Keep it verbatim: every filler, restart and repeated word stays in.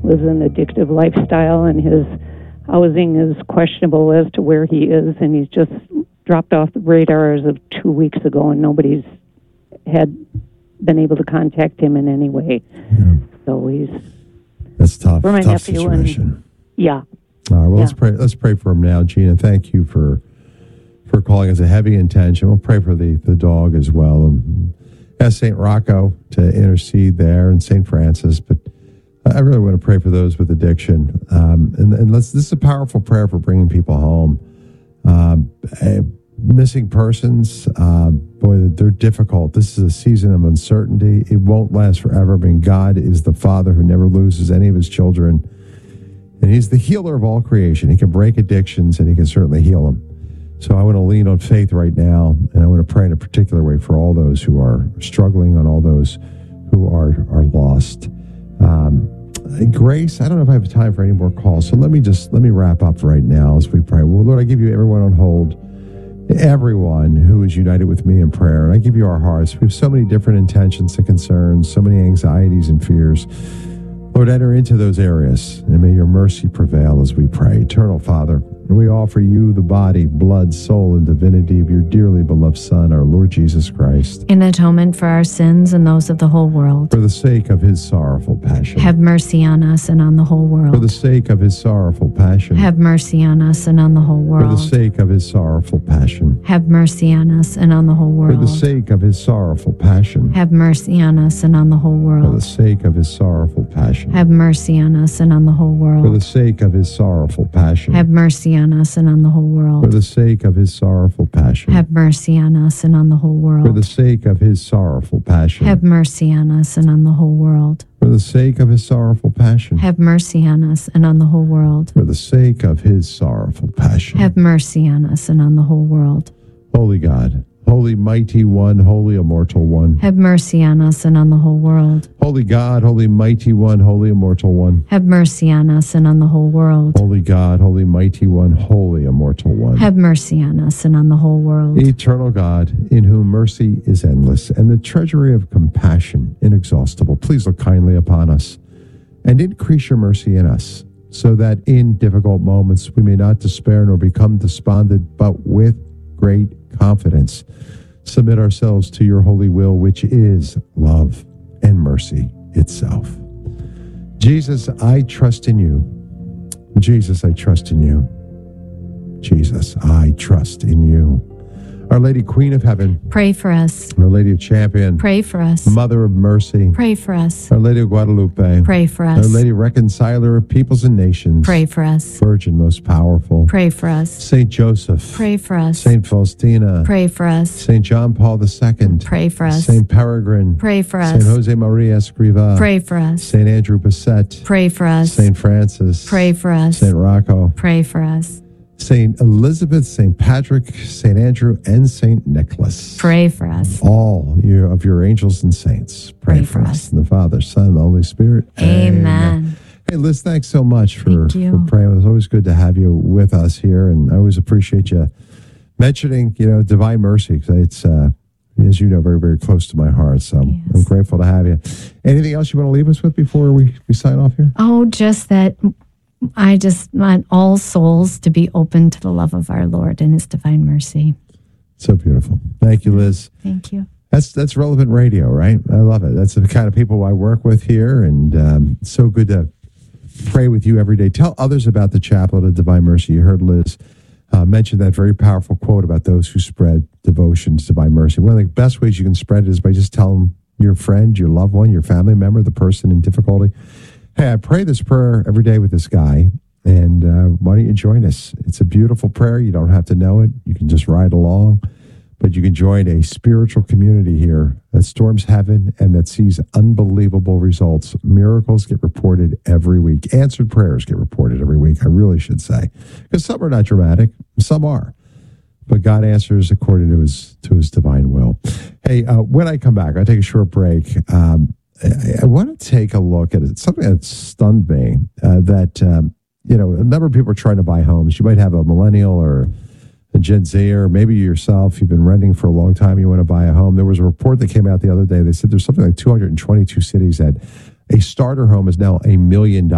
lives an addictive lifestyle, and his housing is questionable as to where he is, and he's just dropped off the radar as of two weeks ago, and nobody's had been able to contact him in any way. Yeah. So he's that's tough. For my tough nephew situation. And, yeah. All right. Well, yeah. let's pray. Let's pray for him now, Gina. Thank you for for calling us a heavy intention. We'll pray for the the dog as well. Um, ask Saint Rocco to intercede there, and Saint Francis. But I really want to pray for those with addiction. Um, and and let's. This is a powerful prayer for bringing people home. Um, uh, missing persons, uh, boy, they're difficult. This is a season of uncertainty. It won't last forever. I mean, God is the Father who never loses any of his children. And he's the healer of all creation. He can break addictions, and he can certainly heal them. So I want to lean on faith right now, and I want to pray in a particular way for all those who are struggling, on all those who are, are lost. Um, Grace, I don't know if I have time for any more calls, so let me just, let me wrap up right now as we pray. Well, Lord, I give you everyone on hold, everyone who is united with me in prayer, and I give you our hearts. We have so many different intentions and concerns, so many anxieties and fears. Lord, enter into those areas, and may your mercy prevail as we pray. Eternal Father, we offer you the body, blood, soul, and divinity of your dearly beloved Son, our Lord Jesus Christ, in atonement for our sins and those of the whole world. For the sake of his sorrowful passion. Have mercy on us and on the whole world. For the sake of his sorrowful passion. Have mercy on us and on the whole world. For the sake of his sorrowful passion. Have mercy on us and on the whole world. For the sake of his sorrowful passion. Have mercy on us and on the whole world. For the sake of his sorrowful passion. Have mercy on us and on the whole world. For the sake of his sorrowful passion. Have mercy on us and on the whole world. For the sake of his sorrowful passion. Have mercy on us and on the whole world. For the sake of his sorrowful passion. Have mercy on us and on the whole world. For the sake of his sorrowful passion. Have mercy on us and on the whole world. For the sake of his sorrowful passion. Have mercy on us and on the whole world. Holy God, holy mighty one, holy immortal one. Have mercy on us and on the whole world. Holy God, holy mighty one, holy immortal one. Have mercy on us and on the whole world. Holy God, holy mighty one, holy immortal one. Have mercy on us and on the whole world. Eternal God, in whom mercy is endless, and the treasury of compassion inexhaustible, please look kindly upon us and increase your mercy in us, so that in difficult moments we may not despair nor become despondent, but with great confidence submit ourselves to your holy will, which is love and mercy itself. Jesus, I trust in you. Jesus, I trust in you. Jesus, I trust in you. Our Lady, Queen of Heaven, pray for us. Our Lady of Champion, pray for us. Mother of Mercy, pray for us. Our Lady of Guadalupe, pray for us. Our Lady Reconciler of Peoples and Nations, pray for us. Virgin most powerful, pray for us. Saint Joseph, pray for us. Saint Faustina, pray for us. Saint John Paul the Second, pray for us. Saint Peregrine, pray for us. Saint Jose Maria Escriva, pray for us. Saint Andrew Basset, pray for us. Saint Francis, pray for us. Saint Rocco, pray for us. Saint Elizabeth, Saint Patrick, Saint Andrew, and Saint Nicholas. Pray for us. All your, of your angels and saints. Pray, pray for, for us. us. In the Father, Son, and the Holy Spirit. Amen. Amen. Hey, Liz, thanks so much for, Thank you. for praying. It's always good to have you with us here, and I always appreciate you mentioning, you know, Divine Mercy, because it's, uh, as you know, very, very close to my heart. So yes. I'm grateful to have you. Anything else you want to leave us with before we, we sign off here? Oh, just that I just want all souls to be open to the love of our Lord and his divine mercy. So beautiful. Thank you, Liz. Thank you. That's that's relevant radio, right? I love it. That's the kind of people I work with here, and um, it's so good to pray with you every day. Tell others about the Chaplet of Divine Mercy. You heard Liz uh, mention that very powerful quote about those who spread devotion to Divine Mercy. One of the best ways you can spread it is by just telling your friend, your loved one, your family member, the person in difficulty, hey, I pray this prayer every day with this guy, and uh, why don't you join us? It's a beautiful prayer. You don't have to know it. You can just ride along, but you can join a spiritual community here that storms heaven and that sees unbelievable results. Miracles get reported every week. Answered prayers get reported every week, I really should say, because some are not dramatic, some are. But God answers according to his to his divine will. Hey, uh, when I come back, I'll take a short break. Um, I want to take a look at it. Something that stunned me, uh, that, um, you know, a number of people are trying to buy homes. You might have a millennial or a Gen Z, or maybe yourself. You've been renting for a long time. You want to buy a home. There was a report that came out the other day. They said there's something like two hundred twenty-two cities that a starter home is now a million dollars.